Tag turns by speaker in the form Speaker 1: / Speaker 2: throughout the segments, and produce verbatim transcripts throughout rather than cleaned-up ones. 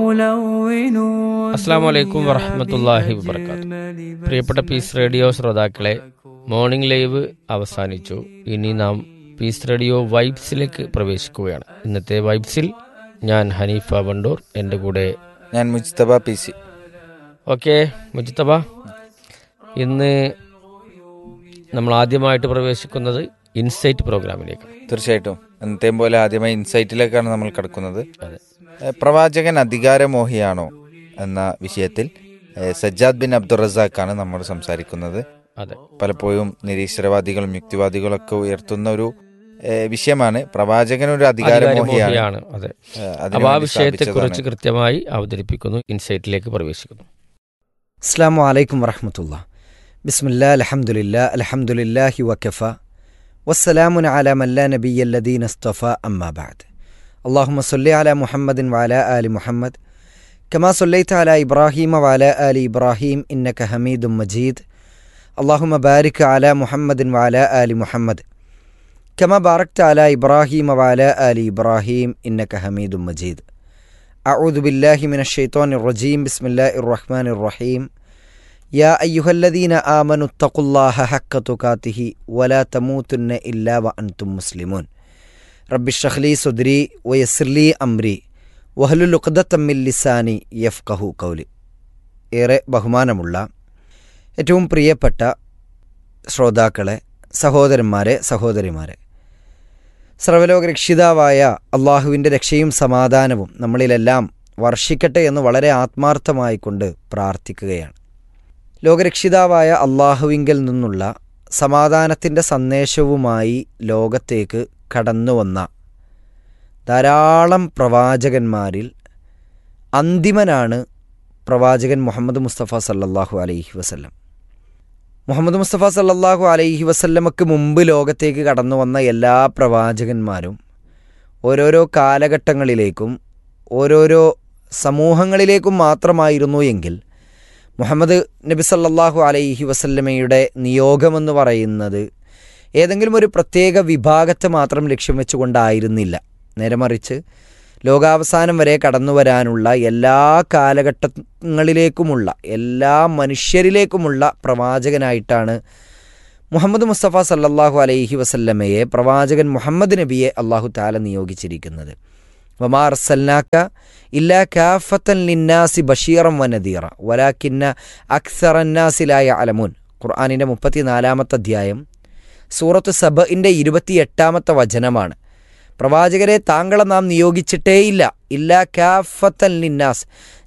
Speaker 1: അസ്സാം വലൈക്കും വറഹമത്തല്ലാഹി വബർക്കാത്തു. പ്രിയപ്പെട്ട പീസ് റേഡിയോ ശ്രോതാക്കളെ, മോർണിംഗ് ലൈവ് അവസാനിച്ചു. ഇനി നാം പീസ് റേഡിയോ വൈബ്സിലേക്ക് പ്രവേശിക്കുകയാണ്. ഇന്നത്തെ വൈബ്സിൽ ഞാൻ ഹനീഫ വണ്ടൂർ, എൻ്റെ കൂടെ
Speaker 2: ഞാൻ Mojtaba P C.
Speaker 1: Okay Mojtaba, ഇന്ന് നമ്മൾ ആദ്യമായിട്ട് പ്രവേശിക്കുന്നത് ഇൻസൈറ്റ് പ്രോഗ്രാമിലേക്ക്.
Speaker 2: തീർച്ചയായിട്ടും എന്നത്തെയും പോലെ ആദ്യമായി ഇൻസൈറ്റിലേക്കാണ് നമ്മൾ കിടക്കുന്നത്.
Speaker 1: അതെ,
Speaker 2: പ്രവാചകൻ അധികാരമോഹിയാണോ എന്ന വിഷയത്തിൽ സജ്ജാദ് ബിൻ അബ്ദുൾ റസാഖാണ് നമ്മൾ സംസാരിക്കുന്നത്.
Speaker 1: അതെ,
Speaker 2: പലപ്പോഴും നിരീശ്വരവാദികളും യുക്തിവാദികളും ഒക്കെ ഉയർത്തുന്ന ഒരു വിഷയമാണ് പ്രവാചകൻ ഒരു അധികാരമോഹിയാണ്.
Speaker 1: അതെ, അപ്പോൾ ആ വിഷയത്തെ കുറിച്ച് കൃത്യമായി അവതരിപ്പിക്കുന്നു. ഇൻസൈറ്റിലേക്ക് പ്രവേശിക്കുന്നു.
Speaker 3: അസ്സലാമു അലൈക്കും വറഹ്മത്തുള്ളാഹി. ബിസ്മില്ലാ അൽഹംദുലില്ലാ അൽഹംദുലില്ലാഹി വകഫ വസ്സലാമുൻ അലാ മൻ ലാ നബിയ്യ ലദീന ഇസ്തഫ അമ്മാ ബഅദ്. അല്ലാഹുമ്മ സ്വല്ലി അലാ മുഹമ്മദിൻ വഅലാ ആലി മുഹമ്മദ് കമാ സ്വല്ലൈത അലാ ഇബ്രാഹീമ വഅലാ ആലി ഇബ്രാഹീം ഇന്നക ഹമീദും മജീദ്. അല്ലാഹുമ്മ ബാരിക് അലാ മുഹമ്മദിൻ വഅലാ ആലി മുഹമ്മദ് കമാ ബാറക്ത അലാ ഇബ്രാഹീമ വഅലാ ആലി ഇബ്രാഹീം ഇന്നക ഹമീദും മജീദ്. അഊദു ബില്ലാഹി മിനശ് ശൈത്വാനിർ റജീം. ബിസ്മില്ലാഹിർ റഹ്മാനിർ റഹീം. യാ അയ്യുഹല്ലദീന ആമനു തഖുല്ലാഹ ഹഖ്ക തുഖാതിഹി വലാ തമൂതുന്ന ഇല്ലാ വഅൻതും മുസ്ലിമൂൻ. റബ്ബി ഇശ്റഹ് ലീ സദ്രി വയസ്സിർ ലീ അംരി വഹ്ലുൽ ഉഖ്ദതം മിൻ ലിസാനി യഫ്ഖഹു ഖൗലി. ഏറെ ബഹുമാനമുള്ള ഏറ്റവും പ്രിയപ്പെട്ട ശ്രോതാക്കളെ, സഹോദരന്മാരെ, സഹോദരിമാരെ, സർവ്വലോക രക്ഷിതാവായ അള്ളാഹുവിൻ്റെ രക്ഷയും സമാധാനവും നമ്മളിലെല്ലാം വർഷിക്കട്ടെ എന്ന് വളരെ ആത്മാർത്ഥമായിക്കൊണ്ട് പ്രാർത്ഥിക്കുകയാണ്. ലോകരക്ഷിതാവായ അള്ളാഹുവിങ്കിൽ നിന്നുള്ള സമാധാനത്തിൻ്റെ സന്ദേശവുമായി ലോകത്തേക്ക് കടന്നു വന്ന ധാരാളം പ്രവാചകന്മാരിൽ അന്തിമനാണ് പ്രവാചകൻ മുഹമ്മദ് മുസ്തഫ സല്ലല്ലാഹു അലൈഹി വസല്ലം. മുഹമ്മദ് മുസ്തഫ സല്ലല്ലാഹു അലൈഹി വസല്ലമക്ക് മുമ്പ് ലോകത്തേക്ക് കടന്നു വന്ന എല്ലാ പ്രവാചകന്മാരും ഓരോരോ കാലഘട്ടങ്ങളിലേക്കും ഓരോരോ സമൂഹങ്ങളിലേക്കും മാത്രമായിരുന്നു എങ്കിൽ മുഹമ്മദ് നബി സല്ലല്ലാഹു അലൈഹി വസല്ലമയുടെ നിയോഗമെന്ന് പറയുന്നത് ഏതെങ്കിലും ഒരു പ്രത്യേക വിഭാഗത്തെ മാത്രം ലക്ഷ്യം വെച്ചുകൊണ്ടായിരുന്നില്ല. നേരെ മറിച്ച് ലോകാവസാനം വരെ കടന്നു വരാനുള്ള എല്ലാ കാലഘട്ടങ്ങളിലേക്കുമുള്ള എല്ലാ മനുഷ്യരിലേക്കുമുള്ള പ്രവാചകനായിട്ടാണ് മുഹമ്മദ് മുസ്തഫ സല്ലല്ലാഹു അലൈഹി വസല്ലമയെ, പ്രവാചകൻ മുഹമ്മദ് നബിയെ അല്ലാഹു തആല നിയോഗിച്ചിരിക്കുന്നത്. വമാ അർസൽനാക ഇല്ലാ കാഫത്തൻ ലിന്നാസി ബഷീറൻ വനദീറ വലാകിന്ന അക്സറന്നാസി ലാ യഅലമൂൻ. ഖുർആനിൻ്റെ മുപ്പത്തിനാലാമത്തെ അധ്യായം സൂറത്ത് സബഇൻ്റെ ഇരുപത്തിയെട്ടാമത്തെ വചനമാണ്. പ്രവാചകരെ താങ്കളെ നാം നിയോഗിച്ചിട്ടേയില്ല, ഇല്ലാ കാഫത്തൻ ലിന്നാസ്,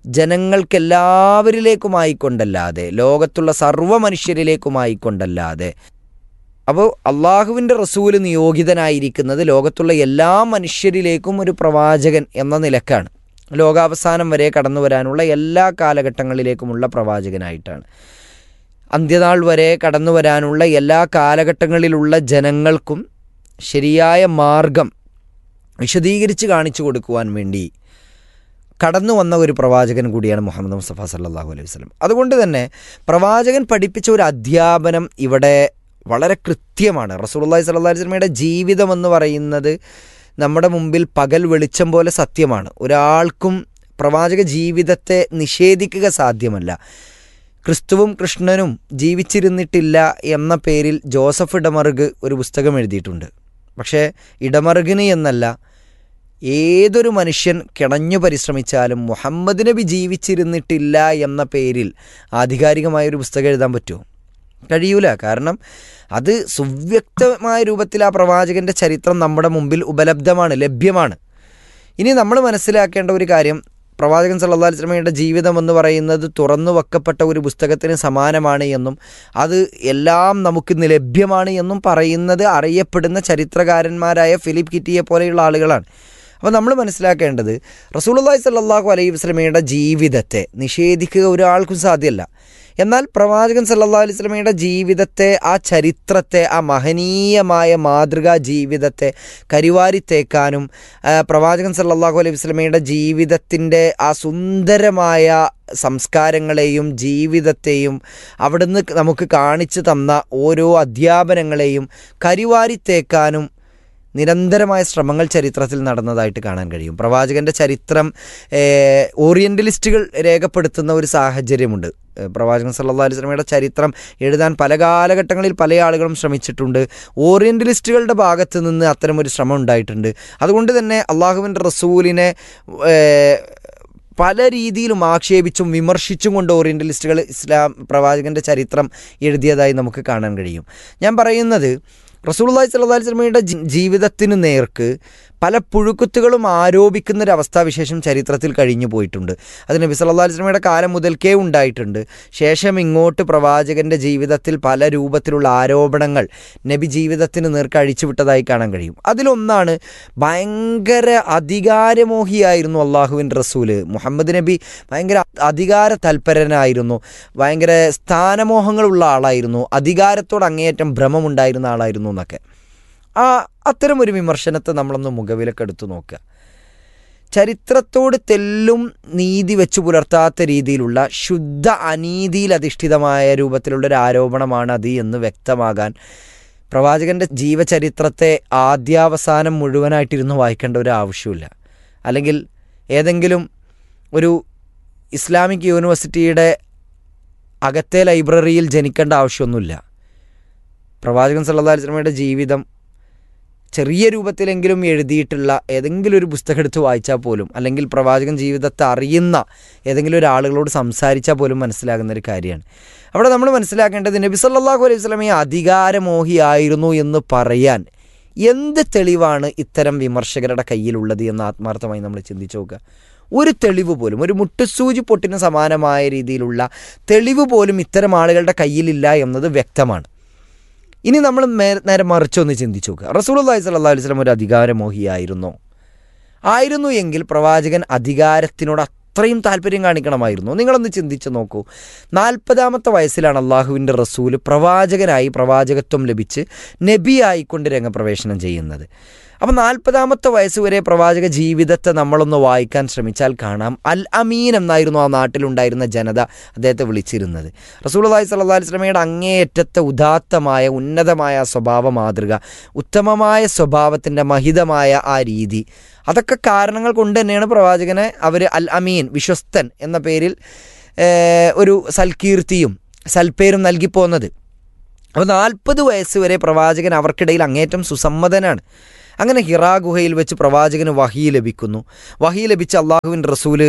Speaker 3: ജനങ്ങൾക്കെല്ലാവരിലേക്കുമായിക്കൊണ്ടല്ലാതെ, ലോകത്തുള്ള സർവ്വ മനുഷ്യരിലേക്കുമായിക്കൊണ്ടല്ലാതെ. അപ്പോൾ അള്ളാഹുവിൻ്റെ റസൂല് നിയോഗിതനായിരിക്കുന്നത് ലോകത്തുള്ള എല്ലാ മനുഷ്യരിലേക്കും ഒരു പ്രവാചകൻ എന്ന നിലക്കാണ്. ലോകാവസാനം വരെ കടന്നു വരാനുള്ള എല്ലാ കാലഘട്ടങ്ങളിലേക്കുമുള്ള പ്രവാചകനായിട്ടാണ്. അന്ത്യനാൾ വരെ കടന്നു വരാനുള്ള എല്ലാ കാലഘട്ടങ്ങളിലുള്ള ജനങ്ങൾക്കും ശരിയായ മാർഗം വിശദീകരിച്ച് കാണിച്ചു കൊടുക്കുവാൻ വേണ്ടി കടന്നു വന്ന ഒരു പ്രവാചകൻ കൂടിയാണ് മുഹമ്മദ് മുസ്തഫ സല്ലല്ലാഹു അലൈഹി വസല്ലം. അതുകൊണ്ട് തന്നെ പ്രവാചകൻ പഠിപ്പിച്ച ഒരു അധ്യാപനം ഇവിടെ വളരെ കൃത്യമാണ്. റസൂലുള്ളാഹി സ്വല്ലല്ലാഹു അലൈഹി വസല്ലമയുടെ ജീവിതം എന്ന് പറയുന്നത് നമ്മുടെ മുമ്പിൽ പകൽ വെളിച്ചം പോലെ സത്യമാണ്. ഒരാൾക്കും പ്രവാചക ജീവിതത്തെ നിഷേധിക്കുക സാധ്യമല്ല. ക്രിസ്തുവും കൃഷ്ണനും ജീവിച്ചിരുന്നിട്ടില്ല എന്ന പേരിൽ ജോസഫ് ഇടമറുക് ഒരു പുസ്തകം എഴുതിയിട്ടുണ്ട്. പക്ഷേ ഇടമറുകിന് എന്നല്ല, ഏതൊരു മനുഷ്യൻ കിണഞ്ഞു പരിശ്രമിച്ചാലും മുഹമ്മദ് നബി ജീവിച്ചിരുന്നിട്ടില്ല എന്ന പേരിൽ ആധികാരികമായൊരു പുസ്തകം എഴുതാൻ പറ്റുമോ? കഴിയൂല. കാരണം അത് സുവ്യക്തമായ രൂപത്തിൽ ആ പ്രവാചകൻ്റെ ചരിത്രം നമ്മുടെ മുമ്പിൽ ഉപലബ്ധമാണ്, ലഭ്യമാണ്. ഇനി നമ്മൾ മനസ്സിലാക്കേണ്ട ഒരു കാര്യം, പ്രവാചകൻ സല്ലല്ലാഹു അലൈഹി വസല്ലമയുടെ ജീവിതം എന്ന് പറയുന്നത് തുറന്നു വെക്കപ്പെട്ട ഒരു പുസ്തകത്തിന് സമാനമാണ് എന്നും അത് എല്ലാം നമുക്ക് ലഭ്യമാണ് എന്നും പറയുന്നത് അറിയപ്പെടുന്ന ചരിത്രകാരന്മാരായ ഫിലിപ്പ് കിറ്റിയെ പോലെയുള്ള ആളുകളാണ്. അപ്പോൾ നമ്മൾ മനസ്സിലാക്കേണ്ടത്, റസൂലുള്ളാഹി സ്വല്ലല്ലാഹു അലൈഹി വസല്ലമയുടെ ജീവിതത്തെ നിഷേധിക്കുക ഒരാൾക്കും സാധ്യമല്ല. എന്നാൽ പ്രവാചകൻ സല്ലല്ലാഹു അലൈഹി വസല്ലമയുടെ ജീവിതത്തെ, ആ ചരിത്രത്തെ, ആ മഹനീയമായ മാതൃകാ ജീവിതത്തെ കരിവാരിത്തേക്കാനും പ്രവാചകൻ സല്ലല്ലാഹു അലൈഹി വസല്ലമയുടെ ജീവിതത്തിൻ്റെ ആ സുന്ദരമായ സംസ്കാരങ്ങളെയും ജീവിതത്തെയും അവിടുന്ന് നമുക്ക് കാണിച്ചു തന്ന ഓരോ അധ്യാപനങ്ങളെയും കരിവാരിത്തേക്കാനും നിരന്തരമായ ശ്രമങ്ങൾ ചരിത്രത്തിൽ നടന്നതായിട്ട് കാണാൻ കഴിയും. പ്രവാചകൻ്റെ ചരിത്രം ഓറിയൻ്റലിസ്റ്റുകൾ രേഖപ്പെടുത്തുന്ന ഒരു സാഹചര്യമുണ്ട്. പ്രവാചകൻ സല്ലല്ലാഹു അലൈഹി വസല്ലമയുടെ ചരിത്രം എഴുതാൻ പല കാലഘട്ടങ്ങളിൽ പല ആളുകളും ശ്രമിച്ചിട്ടുണ്ട്. ഓറിയൻ്റലിസ്റ്റുകളുടെ ഭാഗത്ത് നിന്ന് അത്തരമൊരു ശ്രമം ഉണ്ടായിട്ടുണ്ട്. അതുകൊണ്ട് തന്നെ അള്ളാഹുവിൻ്റെ റസൂലിനെ പല രീതിയിലും ആക്ഷേപിച്ചും വിമർശിച്ചും കൊണ്ട് ഓറിയൻ്റലിസ്റ്റുകൾ ഇസ്ലാം പ്രവാചകൻ്റെ ചരിത്രം എഴുതിയതായി നമുക്ക് കാണാൻ കഴിയും. ഞാൻ പറയുന്നത് റസൂലുള്ളാഹി സ്വല്ലല്ലാഹു അലൈഹി വസല്ലമയുടെ ജീവിതത്തിന് നേർക്ക് പല പുഴുക്കുത്തുകളും ആരോപിക്കുന്ന ഒരു അവസ്ഥാവിശേഷം ചരിത്രത്തിൽ കഴിഞ്ഞു പോയിട്ടുണ്ട്. അത് നബി സല്ലല്ലാഹു അലൈഹി വസല്ലമയുടെ കാലം മുതൽക്കേ ഉണ്ടായിട്ടുണ്ട്. ശേഷം ഇങ്ങോട്ട് പ്രവാചകൻ്റെ ജീവിതത്തിൽ പല രൂപത്തിലുള്ള ആരോപണങ്ങൾ നബി ജീവിതത്തിന് നേർക്ക് അഴിച്ചുവിട്ടതായി കാണാൻ കഴിയും. അതിലൊന്നാണ് ഭയങ്കര അധികാരമോഹിയായിരുന്നു അള്ളാഹുവിൻ്റെ റസൂല്. മുഹമ്മദ് നബി ഭയങ്കര അധികാര തൽപരനായിരുന്നു, ഭയങ്കര സ്ഥാനമോഹങ്ങളുള്ള ആളായിരുന്നു, അധികാരത്തോട് അങ്ങേയറ്റം ഭ്രമമുണ്ടായിരുന്ന ആളായിരുന്നു എന്നൊക്കെ. ആ അത്തരമൊരു വിമർശനത്തെ നമ്മളൊന്ന് മുഖവിലക്കെടുത്ത് നോക്കുക. ചരിത്രത്തോട് തെല്ലും നീതി വെച്ച് പുലർത്താത്ത രീതിയിലുള്ള ശുദ്ധ അനീതിയിൽ അധിഷ്ഠിതമായ രൂപത്തിലുള്ളൊരു ആരോപണമാണ് അത് എന്ന് വ്യക്തമാകാൻ പ്രവാചകൻ്റെ ജീവചരിത്രത്തെ ആദ്യാവസാനം മുഴുവനായിട്ടിരുന്ന് വായിക്കേണ്ട ഒരു ആവശ്യമില്ല. അല്ലെങ്കിൽ ഏതെങ്കിലും ഒരു ഇസ്ലാമിക് യൂണിവേഴ്സിറ്റിയുടെ അകത്തെ ലൈബ്രറിയിൽ ജനിക്കേണ്ട ആവശ്യമൊന്നുമില്ല. പ്രവാചകൻ സല്ലല്ലാഹു അലൈഹി വസല്ലമയുടെ ജീവിതം ചെറിയ രൂപത്തിലെങ്കിലും എഴുതിയിട്ടുള്ള ഏതെങ്കിലും ഒരു പുസ്തകം എടുത്ത് വായിച്ചാൽ പോലും, അല്ലെങ്കിൽ പ്രവാചകൻ ജീവിതത്തെ അറിയുന്ന ഏതെങ്കിലും ഒരാളുകളോട് സംസാരിച്ചാൽ പോലും മനസ്സിലാകുന്ന ഒരു കാര്യമാണ്. അവിടെ നമ്മൾ മനസ്സിലാക്കേണ്ടത് നബി സല്ലല്ലാഹു അലൈഹി വസല്ലമയെ അധികാരമോഹിയായിരുന്നു എന്ന് പറയാൻ എന്ത് തെളിവാണ് ഇത്തരം വിമർശകരുടെ കയ്യിലുള്ളത് എന്ന് ആത്മാർത്ഥമായി നമ്മൾ ചിന്തിച്ചു നോക്കുക. ഒരു തെളിവ് പോലും, ഒരു മുട്ടുസൂചി പൊട്ടിന് സമാനമായ രീതിയിലുള്ള തെളിവ് പോലും ഇത്തരം ആളുകളുടെ കയ്യിലില്ല എന്നത് വ്യക്തമാണ്. ഇനി നമ്മൾ നേരെ മറിച്ചൊന്ന് ചിന്തിച്ചു നോക്കുക. റസൂലുള്ളാഹി സ്വല്ലല്ലാഹു അലൈഹി വസല്ലം ഒരു അധികാരമോഹിയായിരുന്നോ? ആയിരുന്നു എങ്കിൽ പ്രവാചകൻ അധികാരത്തിനോട് അത്രയും താല്പര്യം കാണിക്കണമായിരുന്നു. നിങ്ങളൊന്ന് ചിന്തിച്ച് നോക്കൂ. നാൽപ്പതാമത്തെ വയസ്സിലാണ് അള്ളാഹുവിൻ്റെ റസൂല് പ്രവാചകനായി പ്രവാചകത്വം ലഭിച്ച് നബിയായിക്കൊണ്ട് രംഗപ്രവേശനം ചെയ്യുന്നത്. അപ്പോൾ നാൽപ്പതാമത്തെ വയസ്സ് വരെ പ്രവാചക ജീവിതത്തെ നമ്മളൊന്ന് വായിക്കാൻ ശ്രമിച്ചാൽ കാണാം, അൽ അമീൻ എന്നായിരുന്നു ആ നാട്ടിലുണ്ടായിരുന്ന ജനത അദ്ദേഹത്തെ വിളിച്ചിരുന്നത്. റസൂലുള്ളാഹി സ്വല്ലല്ലാഹു അലൈഹി വസല്ലമയുടെ അങ്ങേയറ്റത്തെ ഉദാത്തമായ ഉന്നതമായ സ്വഭാവ മാതൃക, ഉത്തമമായ സ്വഭാവത്തിൻ്റെ മഹിതമായ ആ രീതി, അതൊക്കെ കാരണങ്ങൾ കൊണ്ട് തന്നെയാണ് പ്രവാചകനെ അവർ അൽ അമീൻ, വിശ്വസ്തൻ എന്ന പേരിൽ ഒരു സൽകീർത്തിയും സൽപ്പേരും നൽകിപ്പോന്നത്. അപ്പോൾ നാൽപ്പത് വയസ്സ് വരെ പ്രവാചകൻ അവർക്കിടയിൽ അങ്ങേറ്റം സുസമ്മതനാണ്. അങ്ങനെ ഹിറാ ഗുഹയിൽ വെച്ച് പ്രവാചകന് വഹി ലഭിക്കുന്നു. വഹി ലഭിച്ച അള്ളാഹുവിൻ്റെ റസൂല്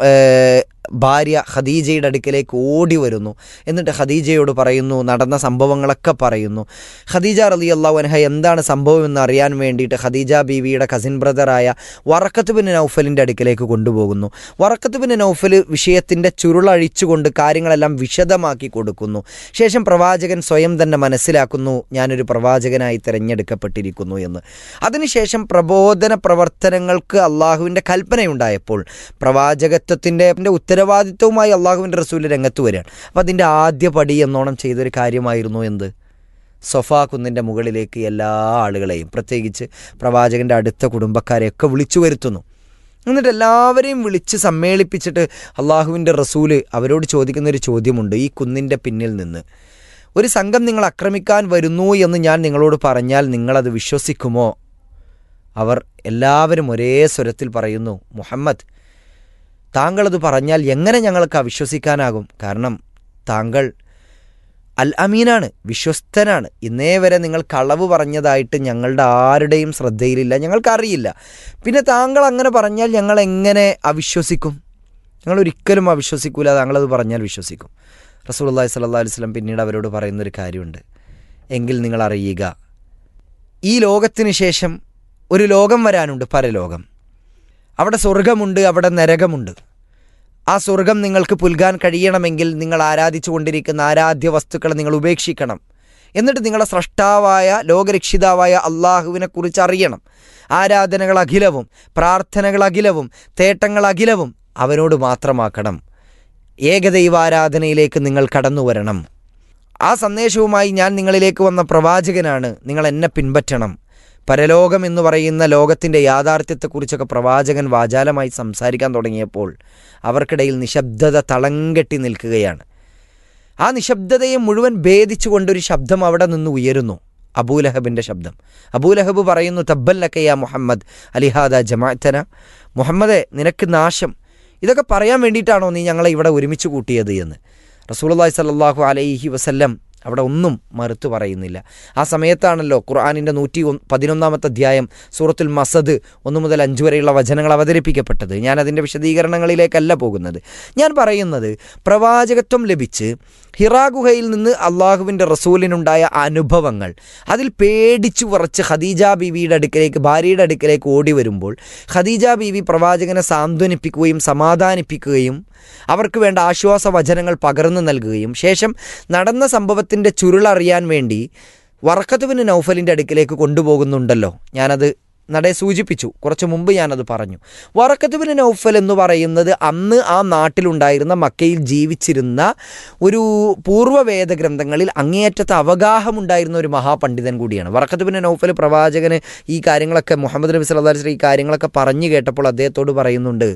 Speaker 3: ഭാര്യ ഖദീജയുടെ അടുക്കലേക്ക് ഓടി വരുന്നു. എന്നിട്ട് ഖദീജയോട് പറയുന്നു, നടന്ന സംഭവങ്ങളൊക്കെ പറയുന്നു. ഖദീജ റളിയല്ലാഹു അൻഹ എന്താണ് സംഭവം എന്ന് അറിയാൻ വേണ്ടിയിട്ട് ഖദീജ ബീവിയുടെ കസിൻ ബ്രദറായ വറഖത്ത് ബിൻ നൗഫലിൻ്റെ അടുക്കലേക്ക് കൊണ്ടുപോകുന്നു. വറഖത്ത് ബിൻ നൗഫൽ വിഷയത്തിൻ്റെ ചുരുളഴിച്ചുകൊണ്ട് കാര്യങ്ങളെല്ലാം വിശദമാക്കി കൊടുക്കുന്നു. ശേഷം പ്രവാചകൻ സ്വയം തന്നെ മനസ്സിലാക്കുന്നു, ഞാനൊരു പ്രവാചകനായി തിരഞ്ഞെടുക്കപ്പെട്ടിരിക്കുന്നു എന്ന്. അതിനുശേഷം പ്രബോധന പ്രവർത്തനങ്ങൾക്ക് അള്ളാഹുവിൻ്റെ കൽപ്പനയുണ്ടായപ്പോൾ പ്രവാചകത്വത്തിൻ്റെ ഉത്തരവാദിത്വവുമായി അള്ളാഹുവിൻ്റെ റസൂൽ രംഗത്ത് വരികയാണ്. അപ്പോൾ അതിൻ്റെ ആദ്യ പടി എന്നോണം ചെയ്തൊരു കാര്യമായിരുന്നു എന്ത്? സൊഫാ കുന്നിൻ്റെ മുകളിലേക്ക് എല്ലാ ആളുകളെയും, പ്രത്യേകിച്ച് പ്രവാചകൻ്റെ അടുത്ത കുടുംബക്കാരെയൊക്കെ വിളിച്ചു വരുത്തുന്നു. എന്നിട്ട് എല്ലാവരെയും വിളിച്ച് സമ്മേളിപ്പിച്ചിട്ട് അള്ളാഹുവിൻ്റെ റസൂല് അവരോട് ചോദിക്കുന്നൊരു ചോദ്യമുണ്ട്. ഈ കുന്നിൻ്റെ പിന്നിൽ നിന്ന് ഒരു സംഘം നിങ്ങൾ ആക്രമിക്കാൻ വരുന്നു എന്ന് ഞാൻ നിങ്ങളോട് പറഞ്ഞാൽ നിങ്ങളത് വിശ്വസിക്കുമോ? അവർ എല്ലാവരും ഒരേ സ്വരത്തിൽ പറയുന്നു, മുഹമ്മദ്, താങ്കളത് പറഞ്ഞാൽ എങ്ങനെ ഞങ്ങൾക്ക് അവിശ്വസിക്കാനാകും? കാരണം താങ്കൾ അൽ അമീനാണ്, വിശ്വസ്തനാണ്. ഇന്നേ വരെ നിങ്ങൾ കളവ് പറഞ്ഞതായിട്ട് ഞങ്ങളുടെ ആരുടെയും ശ്രദ്ധയിലില്ല, ഞങ്ങൾക്കറിയില്ല. പിന്നെ താങ്കൾ അങ്ങനെ പറഞ്ഞാൽ ഞങ്ങൾ എങ്ങനെ അവിശ്വസിക്കും? ഞങ്ങൾ ഒരിക്കലും അവിശ്വസിക്കൂല, താങ്കളത് പറഞ്ഞാൽ വിശ്വസിക്കും. റസൂലുള്ളാഹി സ്വല്ലല്ലാഹു അലൈഹി വസല്ലം പിന്നീട് അവരോട് പറയുന്നൊരു കാര്യമുണ്ട്. എങ്കിൽ നിങ്ങൾ അറിയുക, ഈ ലോകത്തിന് ശേഷം ഒരു ലോകം വരാനുണ്ട്, പരലോകം. അവിടെ സ്വർഗമുണ്ട്, അവിടെ നരകമുണ്ട്. ആ സ്വർഗം നിങ്ങൾക്ക് പുൽകാൻ കഴിയണമെങ്കിൽ നിങ്ങൾ ആരാധിച്ചു കൊണ്ടിരിക്കുന്ന ആരാധ്യ വസ്തുക്കളെ നിങ്ങൾ ഉപേക്ഷിക്കണം. എന്നിട്ട് നിങ്ങളുടെ സ്രഷ്ടാവായ ലോകരക്ഷിതാവായ അള്ളാഹുവിനെക്കുറിച്ച് അറിയണം. ആരാധനകൾ അഖിലവും പ്രാർത്ഥനകൾ അഖിലവും തേട്ടങ്ങൾ അഖിലവും അവനോട് മാത്രമാക്കണം. ഏകദൈവാരാധനയിലേക്ക് നിങ്ങൾ കടന്നു വരണം. ആ സന്ദേശവുമായി ഞാൻ നിങ്ങളിലേക്ക് വന്ന പ്രവാചകനാണ്, നിങ്ങൾ എന്നെ പിൻപറ്റണം. പരലോകം എന്ന് പറയുന്ന ലോകത്തിൻ്റെ യാഥാർത്ഥ്യത്തെക്കുറിച്ചൊക്കെ പ്രവാചകൻ വാചാലമായി സംസാരിക്കാൻ തുടങ്ങിയപ്പോൾ അവർക്കിടയിൽ നിശബ്ദത തളങ്കെട്ടി നിൽക്കുകയാണ്. ആ നിശബ്ദതയെ മുഴുവൻ ഭേദിച്ചുകൊണ്ടൊരു ശബ്ദം അവിടെ നിന്ന് ഉയരുന്നു. അബൂലഹബിൻ്റെ ശബ്ദം. അബൂലഹബ് പറയുന്നു, തബ്ബല്ലക്കയ മുഹമ്മദ് അലിഹാദ ജമാഅത്തന, മുഹമ്മദെ നിനക്ക് നാശം, ഇതൊക്കെ പറയാൻ വേണ്ടിയിട്ടാണോ നീ ഞങ്ങളെ ഇവിടെ ഒരുമിച്ച് കൂട്ടിയത് എന്ന്. റസൂലുള്ളാഹി സ്വല്ലല്ലാഹു അലൈഹി വസല്ലം അവിടെ ഒന്നും മറുത്തു പറയുന്നില്ല. ആ സമയത്താണല്ലോ ഖുർആനിൻ്റെ നൂറ്റി പതിനൊന്നാമത്തെ അധ്യായം സൂറത്തുൽ മസദ് ഒന്ന് മുതൽ അഞ്ച് വരെയുള്ള വചനങ്ങൾ അവതരിപ്പിക്കപ്പെട്ടത്. ഞാൻ അതിൻ്റെ വിശദീകരണങ്ങളിലേക്കല്ല പോകുന്നത്. ഞാൻ പറയുന്നത്, പ്രവാചകത്വം ലഭിച്ച് ഹിറാ ഗുഹയിൽ നിന്ന് അള്ളാഹുവിൻ്റെ റസൂലിനുണ്ടായ അനുഭവങ്ങൾ, അതിൽ പേടിച്ചു വിറച്ച് ഖദീജ ബീവിയുടെ അടുക്കലേക്ക്, ഭാര്യയുടെ അടുക്കലേക്ക് ഓടി വരുമ്പോൾ ഖദീജ ബീവി പ്രവാചകനെ സാന്ത്വനിപ്പിക്കുകയും സമാധാനിപ്പിക്കുകയും അവർക്ക് വേണ്ട ആശ്വാസ വചനങ്ങൾ പകർന്നു നൽകുകയും ശേഷം നടന്ന സംഭവത്തിൻ്റെ ചുരുളറിയാൻ വേണ്ടി വറഖത്ത് ബിൻ നൗഫലിൻ്റെ അടുക്കിലേക്ക് കൊണ്ടുപോകുന്നുണ്ടല്ലോ. ഞാനത് നടയെ സൂചിപ്പിച്ചു, കുറച്ച് മുമ്പ് ഞാനത് പറഞ്ഞു. വറഖത്ത് ബിൻ നൗഫൽ എന്ന് പറയുന്നത് അന്ന് ആ നാട്ടിലുണ്ടായിരുന്ന, മക്കയിൽ ജീവിച്ചിരുന്ന ഒരു പൂർവ്വവേദ ഗ്രന്ഥങ്ങളിൽ അങ്ങേയറ്റത്തെ അവഗാഹമുണ്ടായിരുന്ന ഒരു മഹാപണ്ഡിതൻ കൂടിയാണ്. വറഖത്ത് ബിൻ നൗഫൽ പ്രവാചകന് ഈ കാര്യങ്ങളൊക്കെ, മുഹമ്മദ് നബി സല്ലല്ലാഹു അലൈഹി വസല്ലം ഈ കാര്യങ്ങളൊക്കെ പറഞ്ഞു കേട്ടപ്പോൾ അദ്ദേഹത്തോട് പറയുന്നുണ്ട്,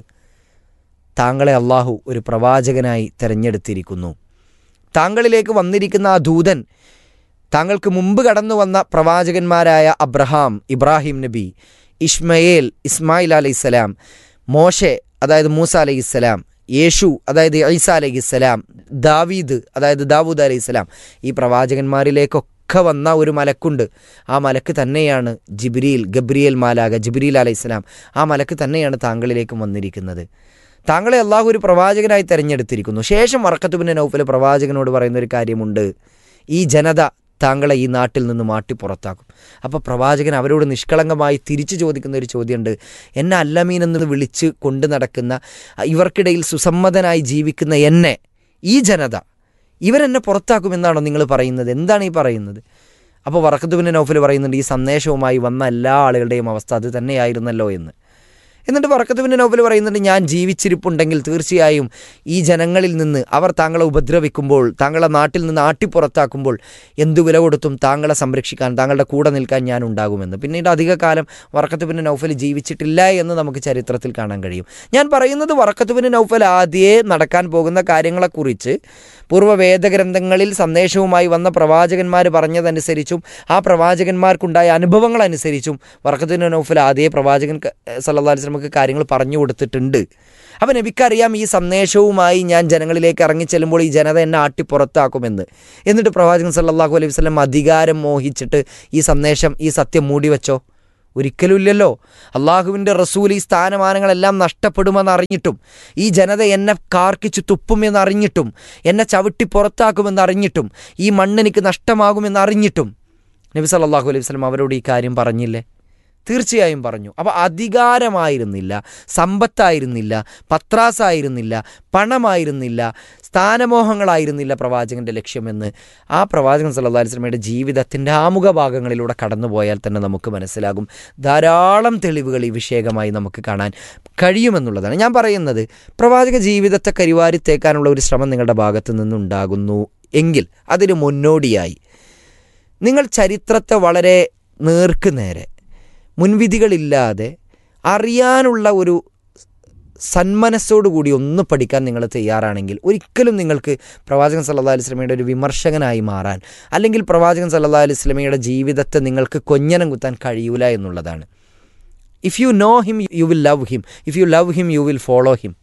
Speaker 3: താങ്കളെ അള്ളാഹു ഒരു പ്രവാചകനായി തിരഞ്ഞെടുത്തിരിക്കുന്നു. താങ്കളിലേക്ക് വന്നിരിക്കുന്ന ആ ദൂതൻ താങ്കൾക്ക് മുമ്പ് കടന്നു വന്ന പ്രവാചകന്മാരായ അബ്രഹാം, ഇബ്രാഹിം നബി, ഇഷ്മയേൽ, ഇസ്മായിൽ അലൈഹിസ്സലാം, മോശെ അതായത് മൂസ അലൈഹിസ്സലാം, യേശു അതായത് ഈസ അലൈഹിസ്സലാം, ദാവീദ് അതായത് ദാവൂദ് അലൈഹിസ്സലാം, ഈ പ്രവാചകന്മാരിലേക്കൊക്കെ വന്ന ഒരു മലക്കുണ്ട്. ആ മലക്ക് തന്നെയാണ് ജിബ്രീൽ, ഗബ്രിയേൽ മാലാഖ, ജിബ്രീൽ അലൈഹിസ്സലാം. ആ മലക്ക് തന്നെയാണ് താങ്കളിലേക്കും വന്നിരിക്കുന്നത്. താങ്കളെ അള്ളാഹു ഒരു പ്രവാചകനായി തിരഞ്ഞെടുത്തിരിക്കുന്നു. ശേഷം വറഖത്ത് ബിൻ നൗഫൽ പ്രവാചകനോട് പറയുന്നൊരു കാര്യമുണ്ട്, ഈ ജനത താങ്കളെ ഈ നാട്ടിൽ നിന്ന് മാറ്റി പുറത്താക്കും. അപ്പോൾ പ്രവാചകൻ അവരോട് നിഷ്കളങ്കമായി തിരിച്ചു ചോദിക്കുന്ന ഒരു ചോദ്യമുണ്ട്, എന്നെ അല്ലമീൻ എന്ന് വിളിച്ച് കൊണ്ട് നടക്കുന്ന, ഇവർക്കിടയിൽ സുസമ്മതനായി ജീവിക്കുന്ന എന്നെ, ഈ ജനത, ഇവരെന്നെ പുറത്താക്കുമെന്നാണോ നിങ്ങൾ പറയുന്നത്? എന്താണ് ഈ പറയുന്നത്? അപ്പോൾ വറഖത്ത് ബിൻ നൗഫൽ പറയുന്നുണ്ട്, ഈ സന്ദേശവുമായി വന്ന എല്ലാ ആളുകളുടെയും അവസ്ഥ അത് തന്നെയായിരുന്നല്ലോ എന്ന്. എന്നിട്ട് വറഖത്ത് ബിൻ നൗഫൽ പറയുന്നുണ്ട്, ഞാൻ ജീവിച്ചിരിപ്പുണ്ടെങ്കിൽ തീർച്ചയായും ഈ ജനങ്ങളിൽ നിന്ന് അവർ താങ്കളെ ഉപദ്രവിക്കുമ്പോൾ, താങ്കളെ നാട്ടിൽ നിന്ന് ആട്ടിപ്പുറത്താക്കുമ്പോൾ എന്തു വില കൊടുത്തും താങ്കളെ സംരക്ഷിക്കാൻ, താങ്കളുടെ കൂടെ നിൽക്കാൻ ഞാൻ ഉണ്ടാകുമെന്ന്. പിന്നീട് അധികകാലം വറഖത്ത് ബിൻ നൗഫൽ ജീവിച്ചിട്ടില്ല എന്ന് നമുക്ക് ചരിത്രത്തിൽ കാണാൻ കഴിയും. ഞാൻ പറയുന്നത്, വറഖത്ത് ബിൻ നൗഫൽ ആദ്യേ നടക്കാൻ പോകുന്ന കാര്യങ്ങളെക്കുറിച്ച് പൂർവ്വ വേദഗ്രന്ഥങ്ങളിൽ സന്ദേശവുമായി വന്ന പ്രവാചകന്മാർ പറഞ്ഞതനുസരിച്ചും ആ പ്രവാചകന്മാർക്കുണ്ടായ അനുഭവങ്ങളനുസരിച്ചും വറഖത്ത് ബിൻ നൗഫൽ ആദ്യേ പ്രവാചകൻ സല്ലല്ലാഹു അലൈഹി നമുക്ക് കാര്യങ്ങൾ പറഞ്ഞു കൊടുത്തിട്ടുണ്ട്. അപ്പം നബിക്കറിയാം ഈ സന്ദേശവുമായി ഞാൻ ജനങ്ങളിലേക്ക് ഇറങ്ങിച്ചെല്ലുമ്പോൾ ഈ ജനത എന്നെ ആട്ടിപ്പുറത്താക്കുമെന്ന്. എന്നിട്ട് പ്രവാചകൻ സല്ലല്ലാഹു അലൈഹി വസല്ലം അധികാരം മോഹിച്ചിട്ട് ഈ സന്ദേശം, ഈ സത്യം മൂടി വെച്ചോ? ഒരിക്കലും ഇല്ലല്ലോ. അള്ളാഹുവിൻ്റെ റസൂൽ ഈ സ്ഥാനമാനങ്ങളെല്ലാം നഷ്ടപ്പെടുമെന്നറിഞ്ഞിട്ടും, ഈ ജനത എന്നെ കാർക്കിച്ച് തുപ്പുമെന്നറിഞ്ഞിട്ടും, എന്നെ ചവിട്ടി പുറത്താക്കുമെന്നറിഞ്ഞിട്ടും, ഈ മണ്ണെനിക്ക് നഷ്ടമാകുമെന്നറിഞ്ഞിട്ടും നബി സല്ലല്ലാഹു അലൈഹി വസല്ലം അവരോട് ഈ കാര്യം പറഞ്ഞില്ലേ? തീർച്ചയായും പറഞ്ഞു. അപ്പോൾ അധികാരമായിരുന്നില്ല, സമ്പത്തായിരുന്നില്ല, പത്രാസായിരുന്നില്ല, പണമായിരുന്നില്ല, സ്ഥാനമോഹങ്ങളായിരുന്നില്ല പ്രവാചകൻ്റെ ലക്ഷ്യമെന്ന് ആ പ്രവാചകൻ സല്ലല്ലാഹു അലൈഹി വസല്ലമയുടെ ജീവിതത്തിൻ്റെ ആമുഖ ഭാഗങ്ങളിലൂടെ കടന്നു പോയാൽ തന്നെ നമുക്ക് മനസ്സിലാകും. ധാരാളം തെളിവുകൾ ഈ വിഷയകമായി നമുക്ക് കാണാൻ കഴിയുമെന്നുള്ളതാണ് ഞാൻ പറയുന്നത്. പ്രവാചക ജീവിതത്തെ കരിവാരിത്തേക്കാനുള്ള ഒരു ശ്രമം നിങ്ങളുടെ ഭാഗത്തു നിന്നുണ്ടാകുന്നു എങ്കിൽ അതിന് മുന്നോടിയായി നിങ്ങൾ ചരിത്രത്തെ വളരെ നേർക്കുനേരെ, മുൻവിധികളില്ലാതെ അറിയാനുള്ള ഒരു സന്മനസ്സോടുകൂടി ഒന്ന് പഠിക്കാൻ നിങ്ങൾ തയ്യാറാണെങ്കിൽ ഒരിക്കലും നിങ്ങൾക്ക് പ്രവാചകൻ സല്ലല്ലാഹു അലൈഹി വസല്ലമയുടെ ഒരു വിമർശകനായി മാറാൻ, അല്ലെങ്കിൽ പ്രവാചകൻ സല്ലല്ലാഹു അലൈഹി വസല്ലമയുടെ ജീവിതത്തെ നിങ്ങൾക്ക് കൊഞ്ഞനം കുത്താൻ കഴിയൂല എന്നുള്ളതാണ്. If you know him you will love him, if you love him you will follow him.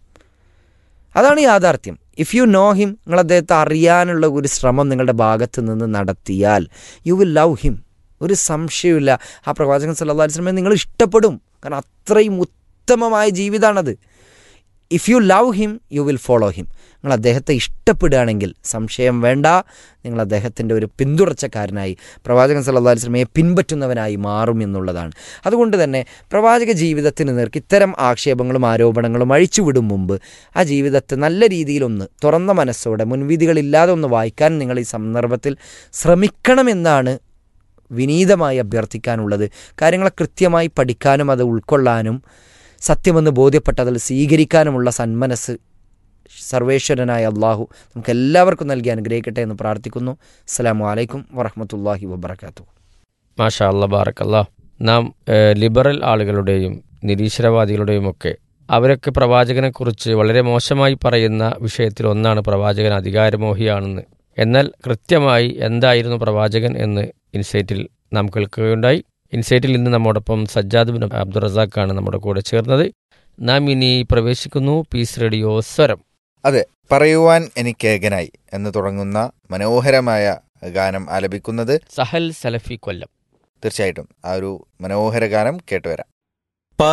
Speaker 3: അതാണ് യാഥാർത്ഥ്യം. ഇഫ് യു നോ ഹിം, നിങ്ങൾ അദ്ദേഹത്തെ അറിയാനുള്ള ഒരു ശ്രമം നിങ്ങളുടെ ഭാഗത്ത് നിന്ന് നടത്തിയാൽ യു വിൽ ലവ് ഹിം. ഒരു സംശയമില്ല, ആ പ്രവാചകൻ സല്ലല്ലാഹു അലൈഹി വസല്ലമയെ നിങ്ങൾ ഇഷ്ടപ്പെടും. കാരണം അത്രയും ഉത്തമമായ ജീവിതമാണത്. If you love him you will follow him. നിങ്ങൾ അദ്ദേഹത്തെ ഇഷ്ടപ്പെടുകയാണെങ്കിൽ സംശയം വേണ്ട, നിങ്ങൾ അദ്ദേഹത്തിൻ്റെ ഒരു പിന്തുടർച്ചക്കാരനായി, പ്രവാചകൻ സല്ലല്ലാഹു അലൈഹി വസല്ലമയെ പിൻപറ്റുന്നവനായി മാറും എന്നുള്ളതാണ്. അതുകൊണ്ട് തന്നെ പ്രവാചക ജീവിതത്തിന് നേർക്ക് ഇത്തരം ആക്ഷേപങ്ങളും ആരോപണങ്ങളും അഴിച്ചുവിടും മുമ്പ് ആ ജീവിതത്തെ നല്ല രീതിയിലൊന്ന് തുറന്ന മനസ്സോടെ, മുൻവിധികളില്ലാതെ ഒന്ന് വായിക്കാൻ നിങ്ങൾ ഈ സന്ദർഭത്തിൽ ശ്രമിക്കണമെന്നാണ് വിനീതമായി അഭ്യർത്ഥിക്കാനുള്ളത്. കാര്യങ്ങളെ കൃത്യമായി പഠിക്കാനും അത് ഉൾക്കൊള്ളാനും സത്യമെന്ന് ബോധ്യപ്പെട്ടതിൽ സ്വീകരിക്കാനുമുള്ള സന്മനസ് സർവേശ്വരനായ അള്ളാഹു നമുക്ക് എല്ലാവർക്കും നൽകി അനുഗ്രഹിക്കട്ടെ എന്ന് പ്രാർത്ഥിക്കുന്നു. അസ്സലാമു അലൈക്കും വറഹ്മത്തുള്ളാഹി വബറകാതുഹു.
Speaker 1: മാഷാ അല്ലാഹ്, ബാറക്കല്ലാഹ്. നാം ലിബറൽ ആളുകളുടെയും നിരീശ്വരവാദികളുടെയും ഒക്കെ അവരൊക്കെ പ്രവാചകനെക്കുറിച്ച് വളരെ മോശമായി പറയുന്ന വിഷയത്തിൽ ഒന്നാണ് പ്രവാചകൻ അധികാരമോഹിയാണെന്ന്. എന്നാൽ കൃത്യമായി എന്തായിരുന്നു പ്രവാചകൻ എന്ന് ഇൻസൈറ്റിൽ നാം കേൾക്കുകയുണ്ടായി. ഇൻസൈറ്റിൽ ഇന്ന് നമ്മോടൊപ്പം സജ്ജാദ് ബിൻ അബ്ദുൾ റസാഖാണ് നമ്മുടെ കൂടെ ചേർന്നത്. നാം ഇനി പ്രവേശിക്കുന്നു പീസ് റേഡിയോ സ്വരം.
Speaker 2: അതെ, പറയുവാൻ എനിക്കേകനായി എന്ന് തുടങ്ങുന്ന മനോഹരമായ ഗാനം ആലപിക്കുന്നത്
Speaker 1: സഹൽ സലഫി കൊല്ലം.
Speaker 2: തീർച്ചയായിട്ടും ആ ഒരു മനോഹര ഗാനം കേട്ടുവരാം.